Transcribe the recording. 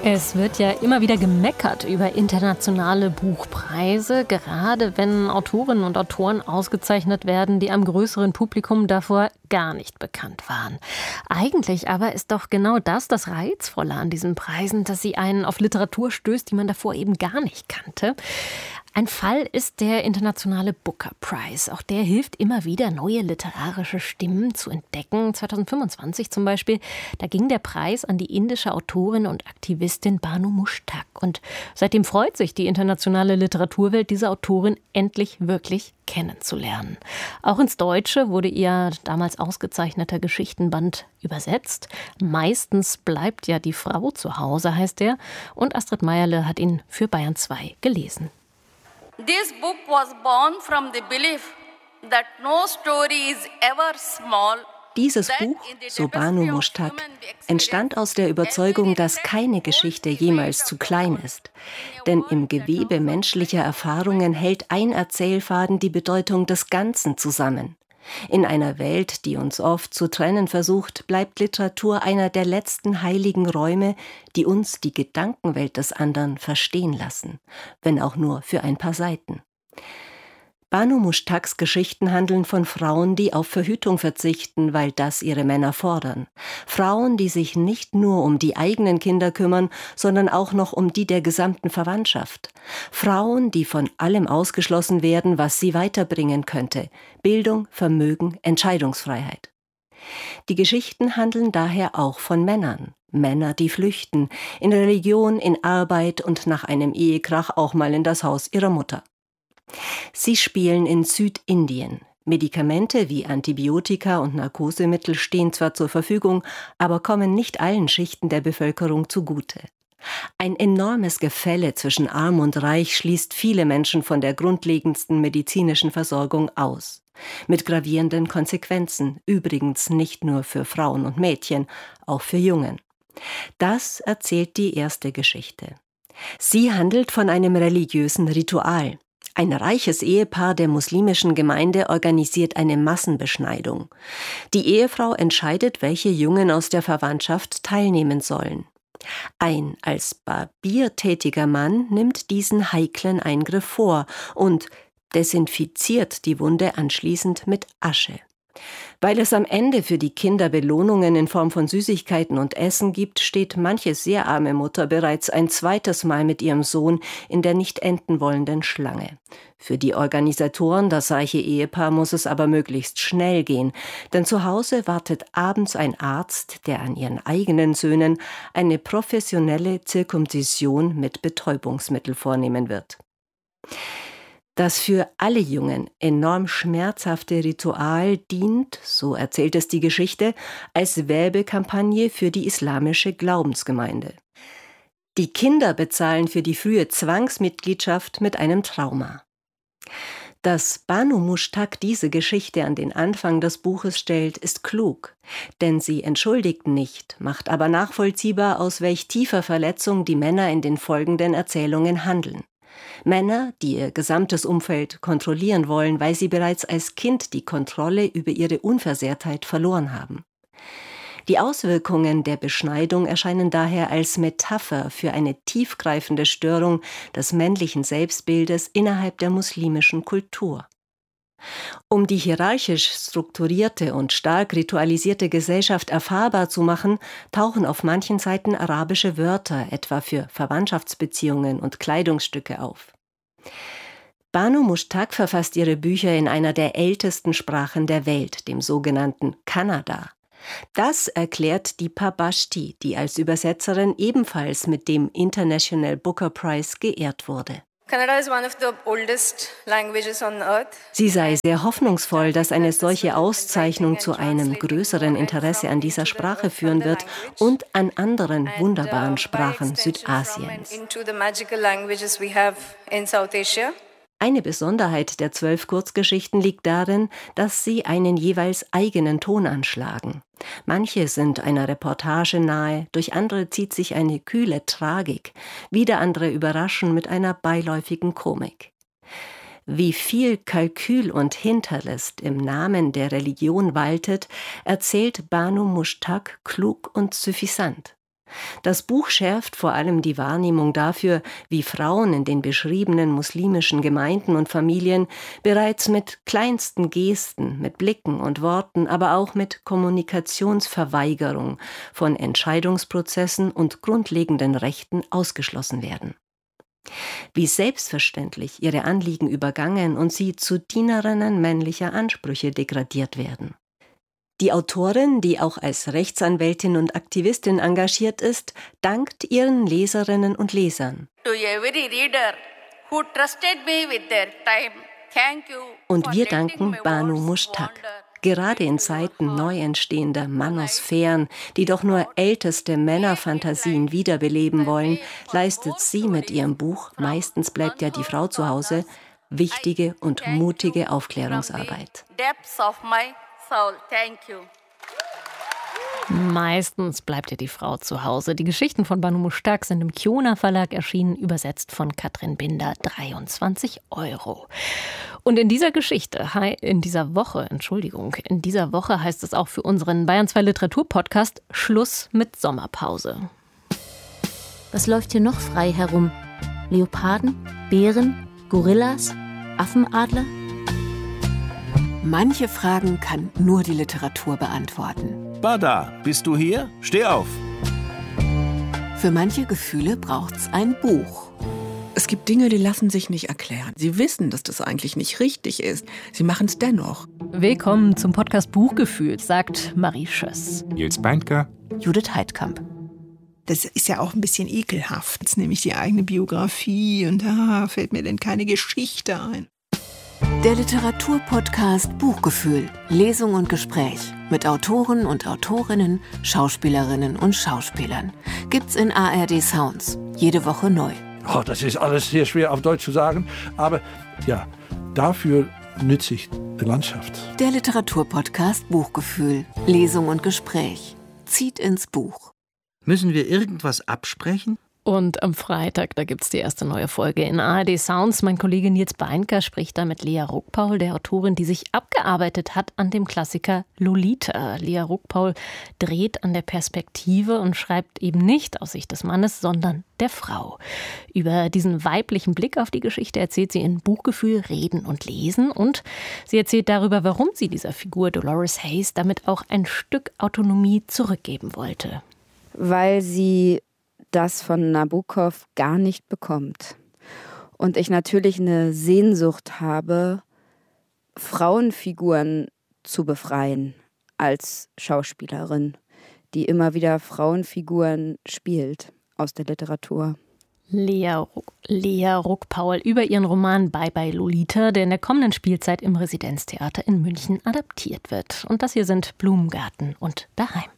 Es wird ja immer wieder gemeckert über internationale Buchpreise, gerade wenn Autorinnen und Autoren ausgezeichnet werden, die einem größeren Publikum davor gar nicht bekannt waren. Eigentlich aber ist doch genau das Reizvolle an diesen Preisen, dass sie einen auf Literatur stößt, die man davor eben gar nicht kannte. Ein Fall ist der internationale Booker Prize. Auch der hilft immer wieder, neue literarische Stimmen zu entdecken. 2025 zum Beispiel, da ging der Preis an die indische Autorin und Aktivistin Banu Mushtaq. Und seitdem freut sich die internationale Literaturwelt, diese Autorin endlich wirklich kennenzulernen. Auch ins Deutsche wurde ihr damals ausgezeichneter Geschichtenband übersetzt. Meistens bleibt ja die Frau zu Hause, heißt er. Und Astrid Meierle hat ihn für Bayern 2 gelesen. This book was born from the belief that no story is ever small. Dieses Buch, so Banu Mushtaq, entstand aus der Überzeugung, dass keine Geschichte jemals zu klein ist. Denn im Gewebe menschlicher Erfahrungen hält ein Erzählfaden die Bedeutung des Ganzen zusammen. In einer Welt, die uns oft zu trennen versucht, bleibt Literatur einer der letzten heiligen Räume, die uns die Gedankenwelt des anderen verstehen lassen, wenn auch nur für ein paar Seiten. Banu Mushtaqs Geschichten handeln von Frauen, die auf Verhütung verzichten, weil das ihre Männer fordern. Frauen, die sich nicht nur um die eigenen Kinder kümmern, sondern auch noch um die der gesamten Verwandtschaft. Frauen, die von allem ausgeschlossen werden, was sie weiterbringen könnte. Bildung, Vermögen, Entscheidungsfreiheit. Die Geschichten handeln daher auch von Männern. Männer, die flüchten, in Religion, in Arbeit und nach einem Ehekrach auch mal in das Haus ihrer Mutter. Sie spielen in Südindien. Medikamente wie Antibiotika und Narkosemittel stehen zwar zur Verfügung, aber kommen nicht allen Schichten der Bevölkerung zugute. Ein enormes Gefälle zwischen Arm und Reich schließt viele Menschen von der grundlegendsten medizinischen Versorgung aus. Mit gravierenden Konsequenzen, übrigens nicht nur für Frauen und Mädchen, auch für Jungen. Das erzählt die erste Geschichte. Sie handelt von einem religiösen Ritual. Ein reiches Ehepaar der muslimischen Gemeinde organisiert eine Massenbeschneidung. Die Ehefrau entscheidet, welche Jungen aus der Verwandtschaft teilnehmen sollen. Ein als Barbier tätiger Mann nimmt diesen heiklen Eingriff vor und desinfiziert die Wunde anschließend mit Asche. Weil es am Ende für die Kinder Belohnungen in Form von Süßigkeiten und Essen gibt, steht manche sehr arme Mutter bereits ein zweites Mal mit ihrem Sohn in der nicht enden wollenden Schlange. Für die Organisatoren, das reiche Ehepaar, muss es aber möglichst schnell gehen, denn zu Hause wartet abends ein Arzt, der an ihren eigenen Söhnen eine professionelle Zirkumzision mit Betäubungsmittel vornehmen wird. Das für alle Jungen enorm schmerzhafte Ritual dient, so erzählt es die Geschichte, als Werbekampagne für die islamische Glaubensgemeinde. Die Kinder bezahlen für die frühe Zwangsmitgliedschaft mit einem Trauma. Dass Banu Mushtaq diese Geschichte an den Anfang des Buches stellt, ist klug, denn sie entschuldigt nicht, macht aber nachvollziehbar, aus welch tiefer Verletzung die Männer in den folgenden Erzählungen handeln. Männer, die ihr gesamtes Umfeld kontrollieren wollen, weil sie bereits als Kind die Kontrolle über ihre Unversehrtheit verloren haben. Die Auswirkungen der Beschneidung erscheinen daher als Metapher für eine tiefgreifende Störung des männlichen Selbstbildes innerhalb der muslimischen Kultur. Um die hierarchisch strukturierte und stark ritualisierte Gesellschaft erfahrbar zu machen, tauchen auf manchen Seiten arabische Wörter, etwa für Verwandtschaftsbeziehungen und Kleidungsstücke, auf. Banu Mushtaq verfasst ihre Bücher in einer der ältesten Sprachen der Welt, dem sogenannten Kannada. Das erklärt Deepa Bhashti, die als Übersetzerin ebenfalls mit dem International Booker Prize geehrt wurde. Sie sei sehr hoffnungsvoll, dass eine solche Auszeichnung zu einem größeren Interesse an dieser Sprache führen wird und an anderen wunderbaren Sprachen Südasiens. Eine Besonderheit der 12 Kurzgeschichten liegt darin, dass sie einen jeweils eigenen Ton anschlagen. Manche sind einer Reportage nahe, durch andere zieht sich eine kühle Tragik, wieder andere überraschen mit einer beiläufigen Komik. Wie viel Kalkül und Hinterlist im Namen der Religion waltet, erzählt Banu Mushtaq klug und suffisant. Das Buch schärft vor allem die Wahrnehmung dafür, wie Frauen in den beschriebenen muslimischen Gemeinden und Familien bereits mit kleinsten Gesten, mit Blicken und Worten, aber auch mit Kommunikationsverweigerung von Entscheidungsprozessen und grundlegenden Rechten ausgeschlossen werden. Wie selbstverständlich ihre Anliegen übergangen und sie zu Dienerinnen männlicher Ansprüche degradiert werden. Die Autorin, die auch als Rechtsanwältin und Aktivistin engagiert ist, dankt ihren Leserinnen und Lesern. Und wir danken Banu Mushtaq. Gerade in Zeiten neu entstehender Manosphären, die doch nur älteste Männerfantasien wiederbeleben wollen, leistet sie mit ihrem Buch "Meistens bleibt ja die Frau zu Hause" wichtige und mutige Aufklärungsarbeit. Meistens bleibt ja die Frau zu Hause. Die Geschichten von Banu Mushtaq sind im Kiona Verlag erschienen, übersetzt von Katrin Binder, 23 €. Und in dieser Woche heißt es auch für unseren Bayern 2 Literatur-Podcast Schluss mit Sommerpause. Was läuft hier noch frei herum? Leoparden, Bären, Gorillas, Affenadler? Manche Fragen kann nur die Literatur beantworten. Bada, bist du hier? Steh auf! Für manche Gefühle braucht's ein Buch. Es gibt Dinge, die lassen sich nicht erklären. Sie wissen, dass das eigentlich nicht richtig ist. Sie machen es dennoch. Willkommen zum Podcast Buchgefühl, sagt Marie Schöss. Nils Beindker. Judith Heidkamp. Das ist ja auch ein bisschen ekelhaft. Jetzt nehme ich die eigene Biografie und da fällt mir denn keine Geschichte ein. Der Literaturpodcast Buchgefühl. Lesung und Gespräch mit Autoren und Autorinnen, Schauspielerinnen und Schauspielern. Gibt's in ARD Sounds. Jede Woche neu. Oh, das ist alles sehr schwer auf Deutsch zu sagen, aber ja, dafür nütze ich die Landschaft. Der Literaturpodcast Buchgefühl. Lesung und Gespräch. Zieht ins Buch. Müssen wir irgendwas absprechen? Und am Freitag, da gibt's die erste neue Folge in ARD Sounds. Mein Kollege Nils Beindker spricht da mit Lea Ruckpaul, der Autorin, die sich abgearbeitet hat an dem Klassiker Lolita. Lea Ruckpaul dreht an der Perspektive und schreibt eben nicht aus Sicht des Mannes, sondern der Frau. Über diesen weiblichen Blick auf die Geschichte erzählt sie in Buchgefühl Reden und Lesen. Und sie erzählt darüber, warum sie dieser Figur Dolores Haze damit auch ein Stück Autonomie zurückgeben wollte. Weil sie das von Nabokov gar nicht bekommt. Und ich natürlich eine Sehnsucht habe, Frauenfiguren zu befreien als Schauspielerin, die immer wieder Frauenfiguren spielt aus der Literatur. Lea Ruckpaul über ihren Roman Bye Bye Lolita, der in der kommenden Spielzeit im Residenztheater in München adaptiert wird. Und das hier sind Blumengarten und Daheim.